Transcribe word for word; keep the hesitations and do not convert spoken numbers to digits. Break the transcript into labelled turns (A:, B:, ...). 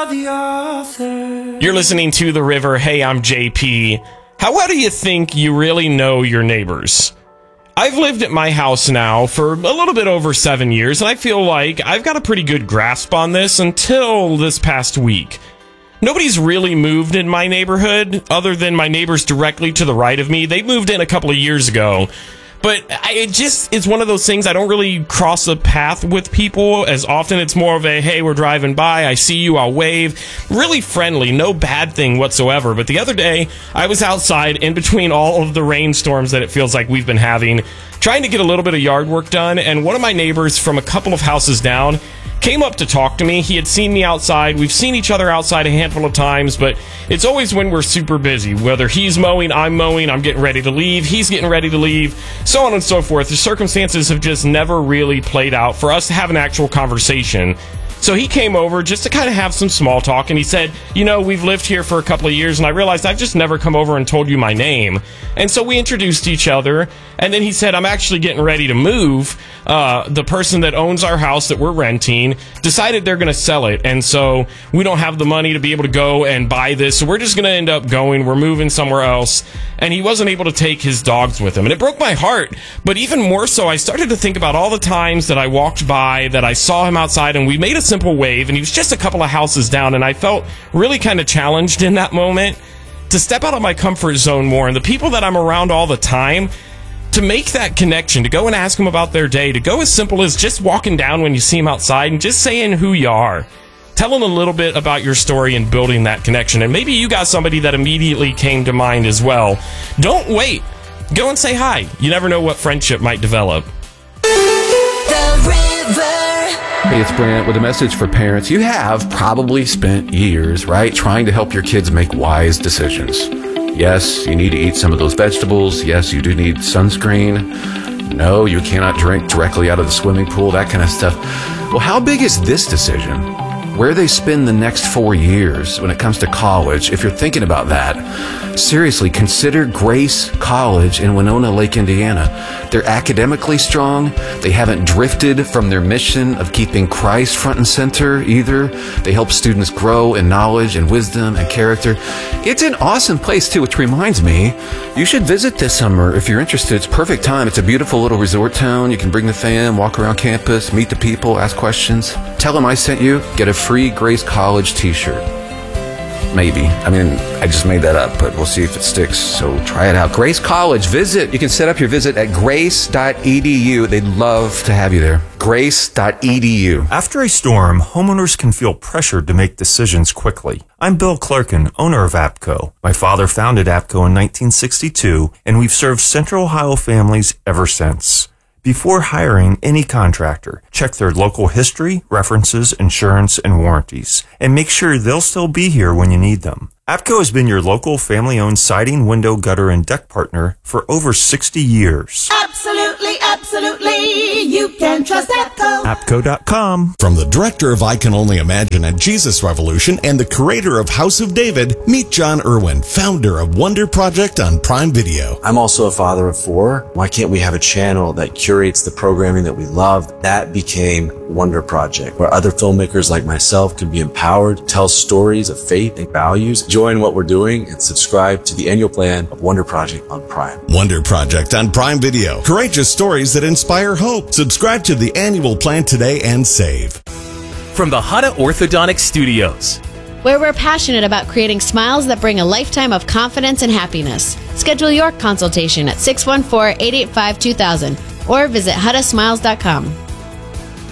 A: you're the author.
B: You're listening to The River. Hey, I'm J P. How well do you think you really know your neighbors? I've lived at my house now for a little bit over seven years, and I feel like I've got a pretty good grasp on this until this past week. Nobody's really moved in my neighborhood other than my neighbors directly to the right of me. They moved in a couple of years ago. But I, it just is one of those things. I don't really cross a path with people as often. It's more of a, hey, we're driving by, I see you, I'll wave. Really friendly, no bad thing whatsoever. But the other day, I was outside in between all of the rainstorms that it feels like we've been having, trying to get a little bit of yard work done. And one of my neighbors from a couple of houses down came up to talk to me. He had seen me outside. We've seen each other outside a handful of times, but it's always when we're super busy. Whether he's mowing, I'm mowing, I'm getting ready to leave, he's getting ready to leave, so on and so forth. The circumstances have just never really played out for us to have an actual conversation. So he came over just to kind of have some small talk, and he said, you know, we've lived here for a couple of years, and I realized I've just never come over and told you my name. And so we introduced each other, and then he said, I'm actually getting ready to move. Uh, the person that owns our house that we're renting decided they're going to sell it, and so we don't have the money to be able to go and buy this, so we're just going to end up going. We're moving somewhere else, and he wasn't able to take his dogs with him, and it broke my heart. But even more so, I started to think about all the times that I walked by, that I saw him outside, and we made a simple wave, and he was just a couple of houses down, and I felt really kind of challenged in that moment to step out of my comfort zone more, and the people that I'm around all the time, to make that connection, to go and ask them about their day, to go as simple as just walking down when you see them outside and just saying who you are, telling a little bit about your story and building that connection. And maybe you got somebody that immediately came to mind as well. Don't wait. Go and say hi. You never know what friendship might develop.
C: The River.
D: Hey, it's Brant with a message for parents. You have probably spent years, right, trying to help your kids make wise decisions. Yes, you need to eat some of those vegetables. Yes, you do need sunscreen. No, you cannot drink directly out of the swimming pool, that kind of stuff. Well, how big is this decision? Where they spend the next four years when it comes to college, if you're thinking about that, seriously, consider Grace College in Winona Lake, Indiana. They're academically strong. They haven't drifted from their mission of keeping Christ front and center either. They help students grow in knowledge and wisdom and character. It's an awesome place too, which reminds me, you should visit this summer if you're interested. It's perfect time. It's a beautiful little resort town. You can bring the fam, walk around campus, meet the people, ask questions. Tell them I sent you. Get a free Grace College t-shirt. Maybe. I mean, I just made that up, but we'll see if it sticks. So try it out. Grace College. Visit. You can set up your visit at grace dot e d u. They'd love to have you there. grace dot e d u.
E: After a storm, homeowners can feel pressured to make decisions quickly. I'm Bill Clerkin, owner of APCO. My father founded APCO in nineteen sixty-two, and we've served Central Ohio families ever since. Before hiring any contractor, check their local history, references, insurance, and warranties, and make sure they'll still be here when you need them. APCO has been your local family-owned siding, window, gutter, and deck partner for over sixty years.
C: Absolutely, absolutely, you can trust APCO.
E: APCO dot com.
F: From the director of I Can Only Imagine and Jesus Revolution and the creator of House of David, meet John Irwin, founder of Wonder Project on Prime Video.
G: I'm also a father of four. Why can't we have a channel that curates the programming that we love? That became Wonder Project, where other filmmakers like myself can be empowered to tell stories of faith and values. Join what we're doing and subscribe to the annual plan of Wonder Project on Prime.
F: Wonder Project on Prime Video. Courageous stories that inspire hope. Subscribe to the annual plan today and save.
H: From the Hutta Orthodontic Studios,
I: where we're passionate about creating smiles that bring a lifetime of confidence and happiness. Schedule your consultation at six one four, eight eight five, two thousand or visit hutta smiles dot com.